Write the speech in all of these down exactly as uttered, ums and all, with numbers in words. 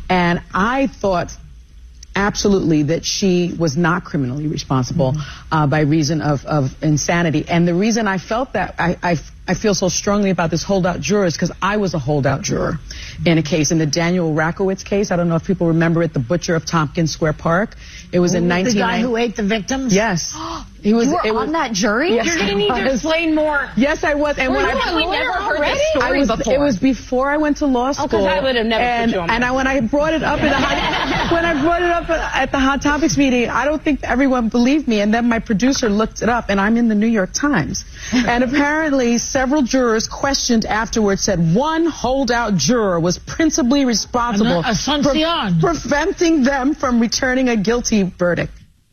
And I thought absolutely that she was not criminally responsible mm-hmm. uh, by reason of, of insanity. And the reason I felt that, I, I, I feel so strongly about this holdout juror is because I was a holdout juror in a case, in the Daniel Rakowitz case. I don't know if people remember it, the butcher of Tompkins Square Park. It was Ooh, in nineteen ninety. The guy who ate the victims? Yes. He was, you were it on was, that jury? Yes, You're going to need to explain more. Yes, I was. And were when you I a lawyer never heard already? this story I was, before. It was before I went to law school. Oh, because I would have never and, put you on And I, when I brought it up in the hot, when I brought it up at the Hot Topics meeting, I don't think everyone believed me. And then my producer looked it up, and I'm in the New York Times. And apparently, several jurors questioned afterwards said one holdout juror was principally responsible for preventing them from returning a guilty verdict.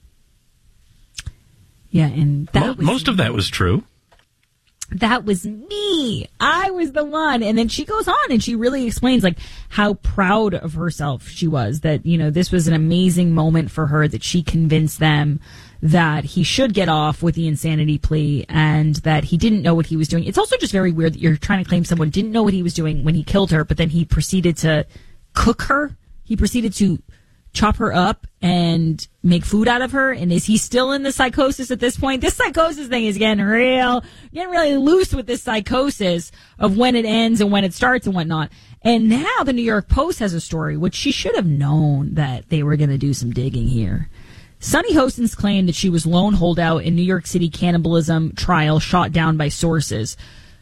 Yeah, and that was most of that was true. That was me. I was the one. And then she goes on and she really explains like how proud of herself she was, that, you know, this was an amazing moment for her, that she convinced them that he should get off with the insanity plea and that he didn't know what he was doing. It's also just very weird that you're trying to claim someone didn't know what he was doing when he killed her, but then he proceeded to cook her. He proceeded to chop her up and make food out of her. And is he still in the psychosis at this point? This psychosis thing is getting real, getting really loose with this psychosis of when it ends and when it starts and whatnot. And now the New York Post has a story, which she should have known that they were going to do some digging here. Sunny Hostin's claimed that she was lone holdout in New York City cannibalism trial shot down by sources.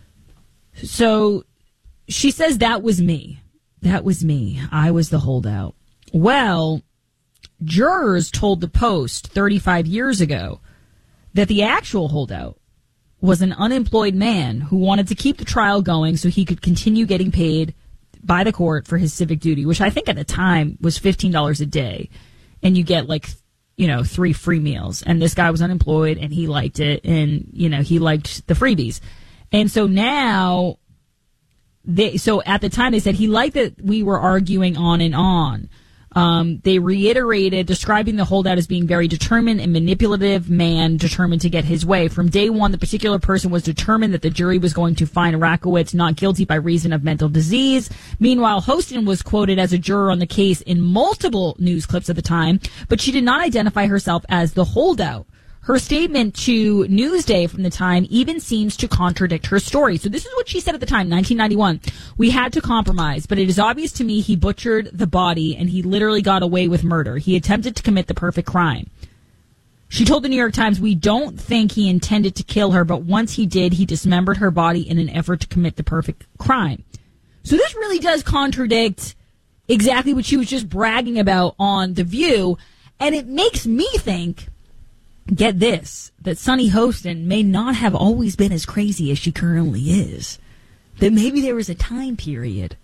So she says that was me. That was me. I was the holdout. Well, jurors told the Post thirty-five years ago that the actual holdout was an unemployed man who wanted to keep the trial going so he could continue getting paid by the court for his civic duty, which I think at the time was fifteen dollars a day. And you get like, you know, three free meals. And this guy was unemployed and he liked it. And, you know, he liked the freebies. And so now, they, so at the time they said he liked that we were arguing on and on. Um, they reiterated describing the holdout as being very determined and manipulative man determined to get his way. From day one, the particular person was determined that the jury was going to find Rakowitz not guilty by reason of mental disease. Meanwhile, Hostin was quoted as a juror on the case in multiple news clips at the time, but she did not identify herself as the holdout. Her statement to Newsday from the time even seems to contradict her story. So this is what she said at the time, nineteen ninety-one. We had to compromise, but it is obvious to me he butchered the body and he literally got away with murder. He attempted to commit the perfect crime. She told the New York Times, we don't think he intended to kill her, but once he did, he dismembered her body in an effort to commit the perfect crime. So this really does contradict exactly what she was just bragging about on The View. And it makes me think, get this, that Sunny Hostin may not have always been as crazy as she currently is. That maybe there was a time period,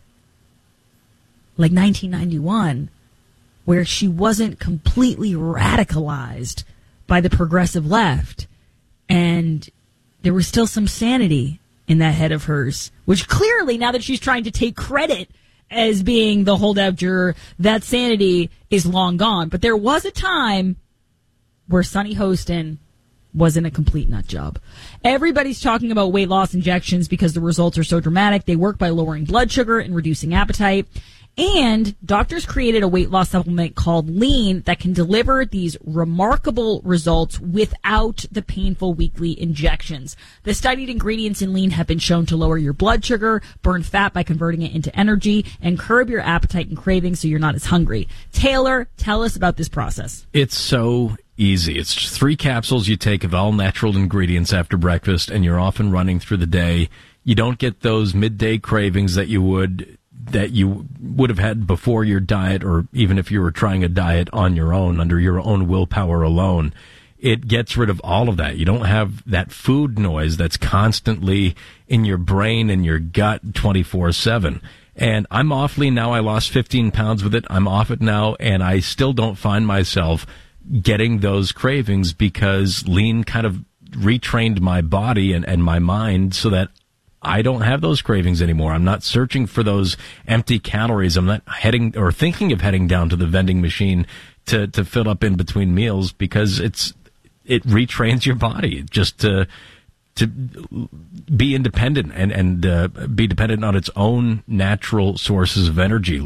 like nineteen ninety-one, where she wasn't completely radicalized by the progressive left. And there was still some sanity in that head of hers, which clearly, now that she's trying to take credit as being the holdout juror, that sanity is long gone. But there was a time where Sunny Hostin wasn't a complete nut job. Everybody's talking about weight loss injections because the results are so dramatic. They work by lowering blood sugar and reducing appetite. And doctors created a weight loss supplement called Lean that can deliver these remarkable results without the painful weekly injections. The studied ingredients in Lean have been shown to lower your blood sugar, burn fat by converting it into energy, and curb your appetite and cravings so you're not as hungry. Taylor, tell us about this process. It's so easy. It's just three capsules you take of all natural ingredients after breakfast, and you're off and running through the day. You don't get those midday cravings that you would that you would have had before your diet, or even if you were trying a diet on your own, under your own willpower alone. It gets rid of all of that. You don't have that food noise that's constantly in your brain and your gut twenty-four seven. And I'm off Lean now. I lost fifteen pounds with it. I'm off it now, and I still don't find myself getting those cravings because Lean kind of retrained my body and, and my mind so that I don't have those cravings anymore. I'm not searching for those empty calories. I'm not heading or thinking of heading down to the vending machine to, to fill up in between meals because it's it retrains your body just to to be independent and and uh, be dependent on its own natural sources of energy, like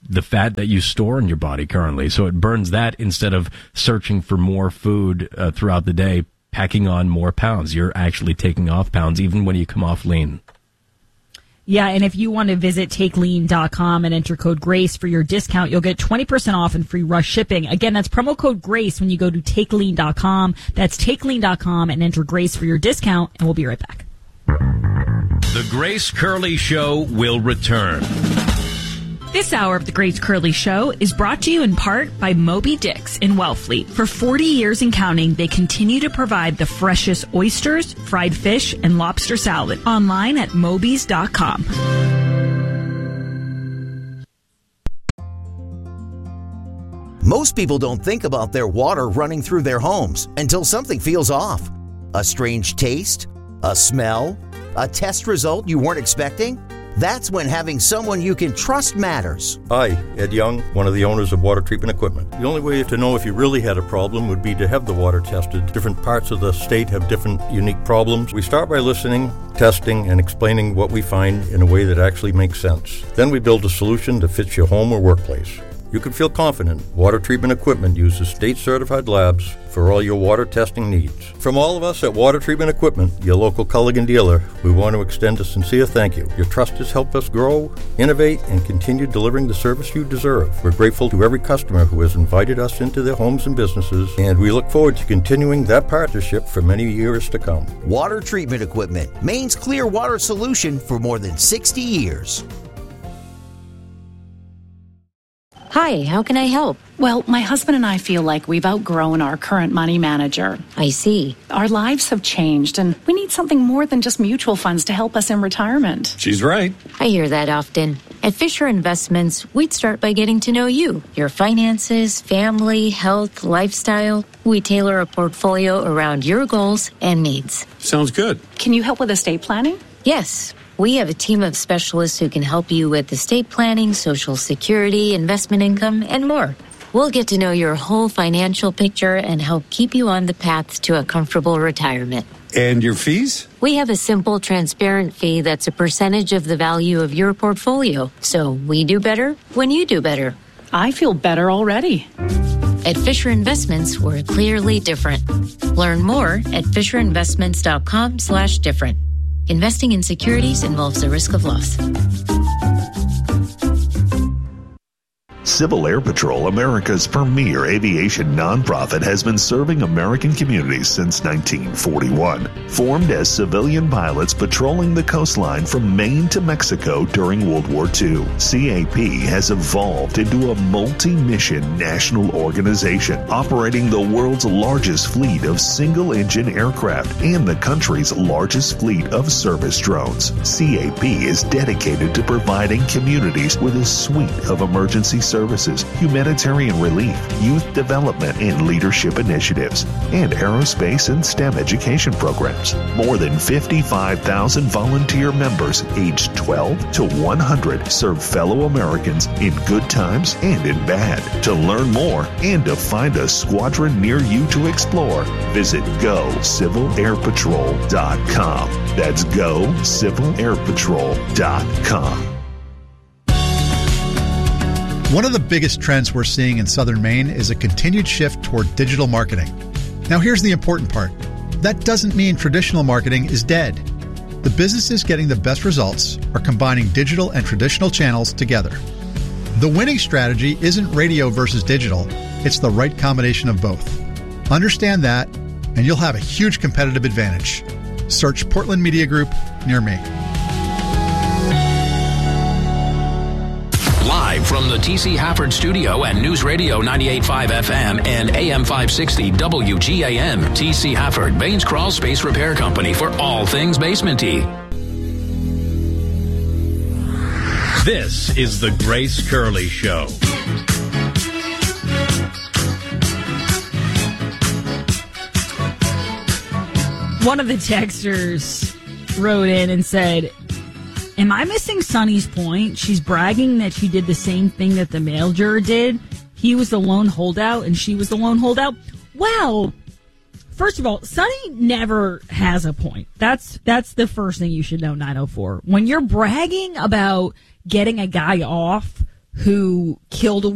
the fat that you store in your body currently. So it burns that instead of searching for more food uh, throughout the day, packing on more pounds. You're actually taking off pounds even when you come off lean. Yeah, and if you want to visit take lean dot com and enter code GRACE for your discount, you'll get twenty percent off and free rush shipping. Again, that's promo code GRACE when you go to take lean dot com. That's take lean dot com and enter GRACE for your discount, and we'll be right back. The Grace Curley Show will return. This hour of the Grace Curley Show is brought to you in part by Moby Dick's in Wellfleet. For forty years and counting, they continue to provide the freshest oysters, fried fish, and lobster salad. Online at mobys dot com. Most people don't think about their water running through their homes until something feels off. A strange taste? A smell? A test result you weren't expecting? That's when having someone you can trust matters. Hi, Ed Young, one of the owners of Water Treatment Equipment. The only way to know if you really had a problem would be to have the water tested. Different parts of the state have different unique problems. We start by listening, testing, and explaining what we find in a way that actually makes sense. Then we build a solution that fits your home or workplace. You can feel confident Water Treatment Equipment uses state-certified labs for all your water testing needs. From all of us at Water Treatment Equipment, your local Culligan dealer, we want to extend a sincere thank you. Your trust has helped us grow, innovate, and continue delivering the service you deserve. We're grateful to every customer who has invited us into their homes and businesses, and we look forward to continuing that partnership for many years to come. Water Treatment Equipment, Maine's clear water solution for more than sixty years. Hi, how can I help? Well, my husband and I feel like we've outgrown our current money manager. I see. Our lives have changed, and we need something more than just mutual funds to help us in retirement. She's right. I hear that often. At Fisher Investments, we'd start by getting to know you, your finances, family, health, lifestyle. We tailor a portfolio around your goals and needs. Sounds good. Can you help with estate planning? Yes. We have a team of specialists who can help you with estate planning, Social Security, investment income, and more. We'll get to know your whole financial picture and help keep you on the path to a comfortable retirement. And your fees? We have a simple, transparent fee that's a percentage of the value of your portfolio. So we do better when you do better. I feel better already. At Fisher Investments, we're clearly different. Learn more at fisher investments dot com slash different. Investing in securities involves a risk of loss. Civil Air Patrol, America's premier aviation nonprofit, has been serving American communities since nineteen forty-one. Formed as civilian pilots patrolling the coastline from Maine to Mexico during World War Two, C A P has evolved into a multi-mission national organization operating the world's largest fleet of single-engine aircraft and the country's largest fleet of service drones. C A P is dedicated to providing communities with a suite of emergency services. Services, humanitarian relief, youth development and leadership initiatives, and aerospace and STEM education programs. More than fifty-five thousand volunteer members aged twelve to one hundred serve fellow Americans in good times and in bad. To learn more and to find a squadron near you to explore, visit go civil air patrol dot com. That's go civil air patrol dot com. One of the biggest trends we're seeing in Southern Maine is a continued shift toward digital marketing. Now, here's the important part. That doesn't mean traditional marketing is dead. The businesses getting the best results are combining digital and traditional channels together. The winning strategy isn't radio versus digital. It's the right combination of both. Understand that, and you'll have a huge competitive advantage. Search Portland Media Group near me. Live from the T C Hafford Studio and News Radio ninety-eight point five F M and A M five sixty W G A M, T C Hafford, Baines Crawl Space Repair Company for all things basementy. This is the Grace Curley Show. One of the texters wrote in and said, am I missing Sunny's point? She's bragging that she did the same thing that the male juror did. He was the lone holdout and she was the lone holdout. Well, first of all, Sunny never has a point. That's that's the first thing you should know, nine oh four. When you're bragging about getting a guy off who killed a